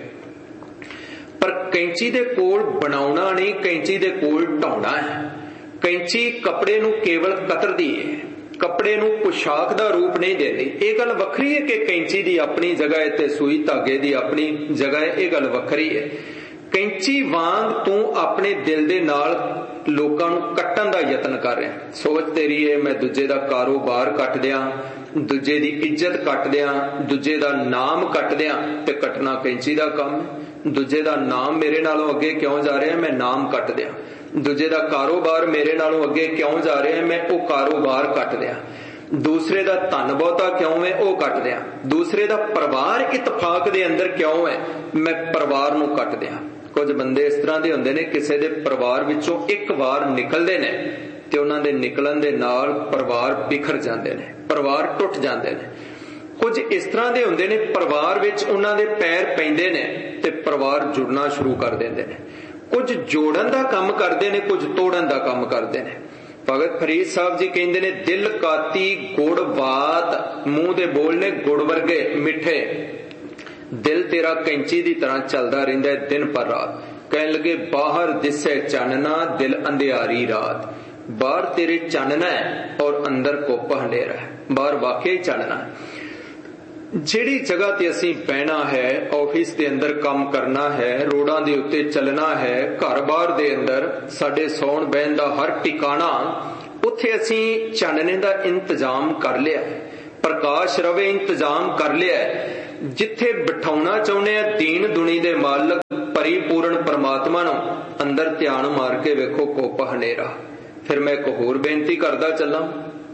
ਪਰ ਕੈਂਚੀ ਦੇ ਕੋਲ ਬਣਾਉਣਾ ਨਹੀਂ, ਕੈਂਚੀ ਦੇ ਕੋਲ ਢਾਉਣਾ ਹੈ। ਕੈਂਚੀ ਕੱਪੜੇ ਨੂੰ ਕੇਵਲ ਕਤਰਦੀ ਹੈ, ਕੱਪੜੇ ਨੂੰ ਪੁਸ਼ਾਕ ਦਾ ਰੂਪ ਨਹੀਂ ਦਿੰਦੀ। ਇਹ ਗੱਲ ਵੱਖਰੀ ਹੈ ਕਿ ਕੈਂਚੀ ਦੀ ਆਪਣੀ ਜਗ੍ਹਾ ਹੈ ਤੇ ਸੂਈ ਧਾਗੇ ਦੀ ਆਪਣੀ ਜਗ੍ਹਾ ਹੈ, ਇਹ ਗੱਲ ਵੱਖਰੀ ਹੈ। ਕੈਂਚੀ ਵਾਂਗ ਤੂੰ ਆਪਣੇ ਦਿਲ ਦੇ ਨਾਲ ਲੋਕਾਂ ਨੂੰ ਕੱਟਣ ਦਾ ਯਤਨ ਕਰ ਰਿਹਾ। ਸੋਚ ਤੇਰੀ ਹੈ ਮੈਂ ਦੂਜੇ ਦਾ ਕਾਰੋਬਾਰ ਕੱਟ ਦਿਆਂ, ਦੂਜੇ ਦੀ ਇੱਜ਼ਤ ਕੱਟ ਦਿਆਂ, ਦੂਜੇ ਦਾ ਨਾਮ ਕੱਟ ਦਿਆਂ, ਤੇ ਕੱਟਣਾ ਕੈਂਚੀ ਦਾ ਕੰਮ ਹੈ। ਦੂਜੇ ਦਾ ਨਾਮ ਮੇਰੇ ਨਾਲੋਂ ਅੱਗੇ ਕਿਉਂ ਜਾ ਰਿਹਾ, ਮੈਂ ਨਾਮ ਕੱਟ ਦਿਆਂ। ਦੂਜੇ ਦਾ ਕਾਰੋਬਾਰ ਮੇਰੇ ਨਾਲੋਂ ਅੱਗੇ ਕਿਉਂ ਜਾ ਰਿਹਾ, ਮੈਂ ਉਹ ਕਾਰੋਬਾਰ ਕੱਟ ਦਿਆਂ। ਦੂਸਰੇ ਦਾ ਧਨ ਬਹੁਤਾ ਕਿਉਂ ਹੈ, ਉਹ ਕੱਟ ਦਿਆਂ। ਦੂਸਰੇ ਦਾ ਪਰਿਵਾਰ ਇਤਫਾਕ ਦੇ ਅੰਦਰ ਕਿਉਂ ਹੈ, ਮੈਂ ਪਰਿਵਾਰ ਨੂੰ ਕੱਟ ਦਿਆਂ। ਕੁਝ ਬੰਦੇ ਇਸ ਤਰ੍ਹਾਂ ਦੇ ਹੁੰਦੇ ਨੇ, ਕਿਸੇ ਦੇ ਪਰਿਵਾਰ ਵਿੱਚੋਂ ਇੱਕ ਵਾਰ ਨਿਕਲਦੇ ਨੇ ਤੇ ਉਹਨਾਂ ਦੇ ਨਿਕਲਣ ਦੇ ਨਾਲ ਪਰਿਵਾਰ ਬਿਖਰ ਜਾਂਦੇ ਨੇ, ਪਰਿਵਾਰ ਟੁੱਟ ਜਾਂਦੇ ਨੇ। ਕੁਝ ਇਸ ਤਰ੍ਹਾਂ ਦੇ ਹੁੰਦੇ ਨੇ, ਪਰਿਵਾਰ ਵਿੱਚ ਉਹਨਾਂ ਦੇ ਪੈਰ ਪੈਂਦੇ ਨੇ ਤੇ ਪਰਿਵਾਰ ਜੁੜਨਾ ਸ਼ੁਰੂ ਕਰ ਦਿੰਦੇ ਨੇ। ਕੁਝ ਜੋੜਨ ਦਾ ਕੰਮ ਕਰਦੇ ਨੇ, ਕੁਝ ਤੋੜਨ ਦਾ ਕੰਮ ਕਰਦੇ ਨੇ। ਭਗਤ ਫਰੀਦ ਸਾਹਿਬ ਜੀ ਕਹਿੰਦੇ ਨੇ ਦਿਲ ਕਾਤੀ ਗੁੜ ਵਾਤ, ਮੂੰਹ ਦੇ ਬੋਲ ਨੇ ਗੁੜ ਵਰਗੇ ਮਿੱਠੇ। ਦਿਲ ਤੇਰਾ ਕੈਂਚੀ ਦੀ ਤਰ੍ਹਾਂ ਚੱਲਦਾ ਰਹਿੰਦਾ ਹੈ ਦਿਨ ਪਰ ਰਾਤ। ਕਹਿਣ ਲੱਗੇ ਬਾਹਰ ਦਿਸੇ ਚਾਨਣਾ, ਦਿਲ ਅੰਧਿਆਰੀ ਰਾਤ। बाहर तेरे चानना है और अंदर कोप हनेरा है। बाहर वाकई चानना है। ਜਿਹੜੀ जगह ते असीं बहना है, ऑफिस के अंदर काम करना है, रोडां दे उत्ते चलना है, घर बार दे अंदर साडे सौण बहन दा हर ठिकाना, उत्थे असीं चानने दा इंतजाम कर लिया, प्रकाश रवे इंतजाम कर लिया। जिथे बिठाउणा चाहुंदे आ दीन दुनी दे मालक परिपूर्ण परमात्मा नूं, अंदर ध्यान मार के वेखो कोप हनेरा। फिर मैं एक होर बेनती करदा चलां,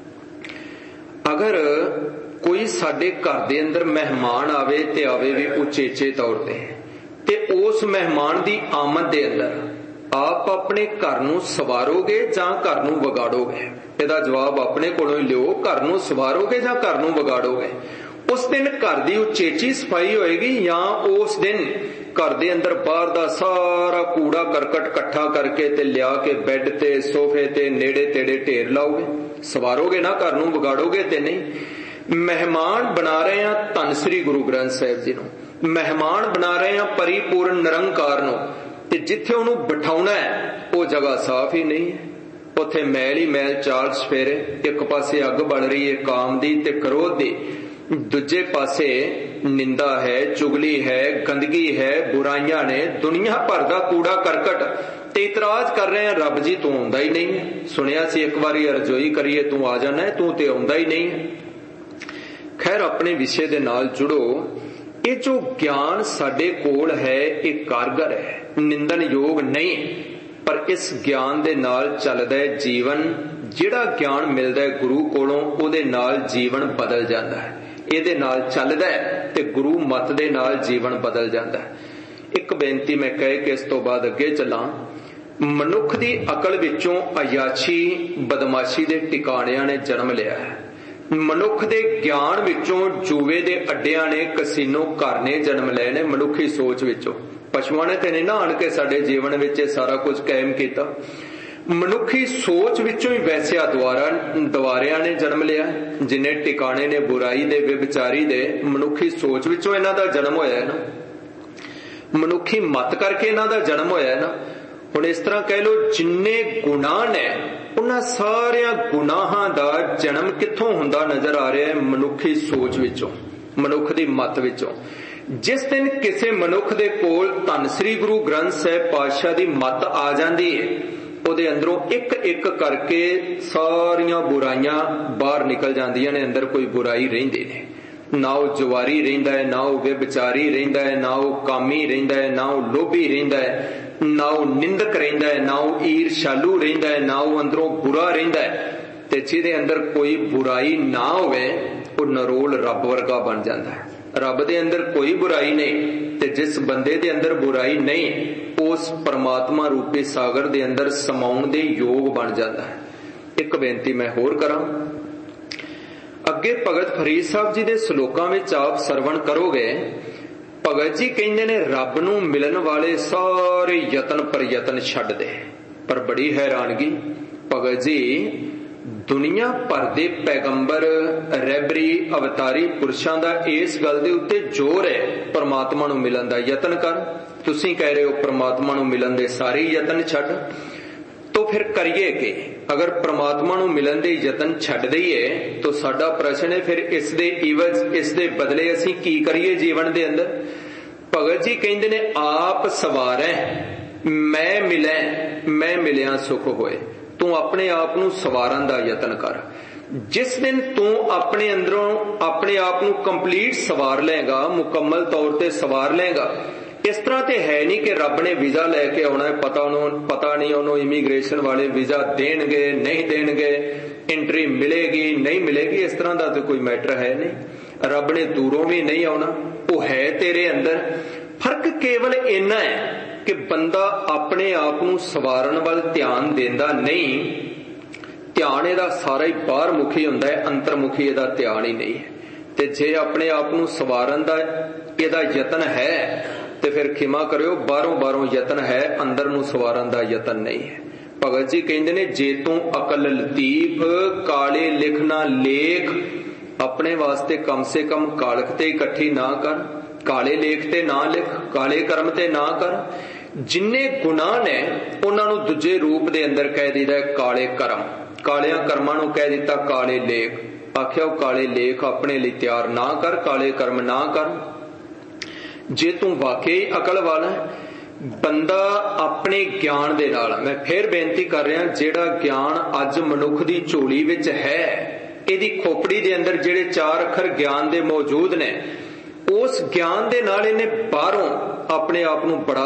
अगर कोई साडे घर दे अंदर मेहमान आवे ते आवे भी उचेचे तौर ते उस मेहमान दी आमद दे अंदर आप अपने घर नूं सवारोगे जां घर नूं विगाड़ोगे? इहदा जवाब अपने कोलों ही लिओ। घर नूं सवारोगे जां घर नूं विगाड़ोगे? उस दिन घर दी उचेची सफाई होएगी या उस दिन घर दे अंदर बाहर दा सारा कूड़ा करकट इकट्ठा करके ते लिया के बेड ते सोफे ते नेड़े तेड़े ढेर लाओगे? सवारोगे ना, घर नूं विगाड़ोगे ते नहीं। मेहमान बना रहे हैं धन श्री गुरु ग्रंथ साहिब जी नूं, मेहमान बना रहे हैं परिपूर्ण निरंकार नूं, ते जिथे उहनूं बिठाउणा है वो जगह साफ ही नहीं है। उत्थे मैल ही मैल चार चफेरे, एक पासे अग बल रही है काम दी ते क्रोध दी, दूजे पासे निंदा है, चुगली है, गंदगी है, बुराइयां ने, दुनिया भर दा कूड़ा करकट, ते इतराज कर रहे हैं रब जी तू आउंदा ही नहीं है। सुनिया सी एक बारी अरजोई करिए तू आ जाना है, तू ते आउंदा ही नहीं है। खैर अपने विषय दे नाल जुड़ो। ये जो ज्ञान साडे कोल है ये कारगर है, निंदन योग नहीं, पर इस ज्ञान दे नाल चलदा है जीवन। जिहड़ा ज्ञान मिलदा है गुरु कोलों उहदे नाल जीवन बदल जाता है, इहदे नाल चलदा है ते गुरु मत दे नाल जीवन बदल जाता है। एक बेनती मैं कह के इस तो बाद अगे चलां। मनुख दी अकल विचों अयाशी बदमाशी दे ठिकाणिਆਂ ने जन्म लिया है। मनुख दे ज्ञान विचों जूए दे अड्डियां ने, कसीनो घर ने जन्म लए ने। मनुखी सोच विचों पशुआं ने ते नहीं ना आण के साडे जीवन विच सारा कुछ कायम कीता। मनुखी सोच विचों ही वैसिया दवारियां ने जन्म लिया। जिन्ने ठिकाने ने बुराई दे, व्यभिचारी दे, मनुखी सोच विचों इन्हां दा जन्म होया है ना, मनुखी मत करके इन्हां दा जन्म होया है ना। हुण इस तरह कह लो जिन्ने गुनाह ने उन्हां सारियां गुनाहां दा जन्म कित्थों हुंदा नजर आ रहा है? मनुखी सोच विचों, मनुख दी मत विचों। जिस दिन किसी मनुख दे कोल धन श्री गुरु ग्रंथ साहिब पातशाह दी मत आ जांदी है, ਉਹਦੇ ਅੰਦਰੋਂ ਇੱਕ ਇੱਕ ਕਰਕੇ ਸਾਰੀਆਂ ਬੁਰਾਈਆਂ ਬਾਹਰ ਨਿਕਲ ਜਾਂਦੀਆਂ ਨੇ। ਅੰਦਰ ਕੋਈ ਬੁਰਾਈ ਰਹਿੰਦੀ ਨਹੀਂ, ਨਾ ਉਹ ਜਵਾਰੀ ਰਹਿੰਦਾ ਹੈ, ਨਾ ਉਹ ਵਿਚਾਰੀ ਰਹਿੰਦਾ ਹੈ, ਨਾ ਉਹ ਕਾਮੀ ਰਹਿੰਦਾ ਹੈ, ਨਾ ਉਹ ਲੋਭੀ ਰਹਿੰਦਾ ਹੈ, ਨਾ ਉਹ ਨਿੰਦਕ ਰਹਿੰਦਾ ਹੈ, ਨਾ ਉਹ ਈਰਸ਼ਾਲੂ ਰਹਿੰਦਾ ਹੈ, ਨਾ ਉਹ ਅੰਦਰੋਂ ਬੁਰਾ ਰਹਿੰਦਾ ਹੈ। ਤੇ ਜਿਹਦੇ ਅੰਦਰ ਕੋਈ ਬੁਰਾਈ ਨਾ ਹੋਵੇ ਉਹ ਨਰੋਲ ਰੱਬ ਵਰਗਾ ਬਣ ਜਾਂਦਾ ਹੈ। ਰੱਬ ਦੇ ਅੰਦਰ ਕੋਈ ਬੁਰਾਈ ਨਹੀਂ, ਤੇ ਜਿਸ ਬੰਦੇ ਦੇ ਅੰਦਰ ਬੁਰਾਈ ਨਹੀਂ ਉਸ परमात्मा रूपी सागर दे अंदर समाउण दे योग बन जाता है। एक बेनती मैं होर करां, अगे भगत फरीद साहब जी दे श्लोकां विच आप सरवण करोगे। भगत जी कहंदे ने रब नूं मिलन वाले सारे यतन प्रयतन छड्ड दे। पर बड़ी हैरानगी, भगत जी दुनिया भर दे पैगंबर, रहबरी, अवतारी पुरुषां दा इस गल दे उत्ते जोर है परमात्मा नूं मिलन दा यतन कर। तुसीं कह रहे हो परमात्मा नूं मिलन दे सारे यतन छड्ड, तो फिर करिए कि अगर परमात्मा नूं मिलन दे यतन छड्ड दईए तो साडा प्रश्न है फिर इस दे इवज, इस दे बदले असीं की करिए जीवन दे अंदर? भगत जी कहंदे ने आप सवारै मैं मिलै, मैं मिलिया सुख होए। तू अपने आप नूं सवारन दा यतन कर। जिस दिन तू अपने अंदरों अपने आप नूं कंप्लीट सवार लेगा, मुकम्मल तौर ते सवार लेगा। इस तरह ते है नहीं कि रब ने वीजा लैके आना है, पता नहीं उन्होंने इमीग्रेशन वाले वीजा देणगे नहीं देणगे, एंट्री मिलेगी नहीं मिलेगी, इस तरह का तो कोई मैटर है नहीं। रब ने दूरों भी नहीं आना, वो है तेरे अंदर। फर्क केवल इन्ना है कि बंदा अपने आप नूं सवारन वाल ध्यान देंदा नहीं। ध्यान इहदा सारा ही बाहर मुखी हुंदा है, अंतरमुखी इहदा ध्यान ही नहीं है। ते जे अपने आप नूं सवारन दा इहदा यतन है ते फिर खिमा करियो बाहरों यतन है, अंदर नूं सवारन दा यतन नहीं है। भगत जी कहंदे ने जे तू अकल लतीफ काले लिखना लेख, अपने वास्ते कम से कम कालख ते इकट्ठी ना कर, काले लेख ते ना लिख, काले कर्म ते ना कर। ਜਿੰਨੇ ਗੁਨਾਹ ਨੇ ਉਹਨਾਂ ਨੂੰ ਦੂਜੇ ਰੂਪ ਦੇ ਅੰਦਰ ਕਹਿ ਦਿੱਤਾ ਕਾਲੇ ਕਰਮ। ਕਾਲਿਆਂ ਕਰਮਾਂ ਨੂੰ ਕਹਿ ਦਿੱਤਾ ਕਾਲੇ ਲੇਖ। ਆਖਿਆ ਉਹ ਕਾਲੇ ਲੇਖ ਆਪਣੇ ਲਈ ਤਿਆਰ ਨਾ ਕਰ, ਕਾਲੇ ਕਰਮ ਨਾ ਕਰ। ਜੇ ਤੂੰ ਵਾਕਈ ਅਕਲ ਵਾਲਾ ਬੰਦਾ ਆਪਣੇ ਗਿਆਨ ਦੇ ਨਾਲ, ਮੈਂ ਫੇਰ ਬੇਨਤੀ ਕਰ ਰਿਹਾ, ਜਿਹੜਾ ਗਿਆਨ ਅੱਜ ਮਨੁੱਖ ਦੀ ਝੋਲੀ ਵਿੱਚ ਹੈ, ਇਹਦੀ ਖੋਪੜੀ ਦੇ ਅੰਦਰ ਜਿਹੜੇ 4 ਅੱਖਰ ਗਿਆਨ ਦੇ ਮੌਜੂਦ ਨੇ, ਉਸ ਗਿਆਨ ਦੇ ਨਾਲ ਇਹਨੇ ਬਾਹਰੋਂ ਆਪਣੇ ਆਪ ਨੂੰ ਬੜਾ